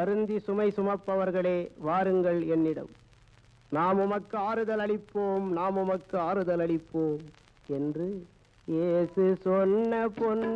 வருந்தி சுமை சுமப்பவர்களே, வாருங்கள் என்னிடம். நாம் உமக்கு ஆறுதல் அளிப்போம், நாம் உமக்கு ஆறுதல் அளிப்போம் என்று இயேசு சொன்ன பொன்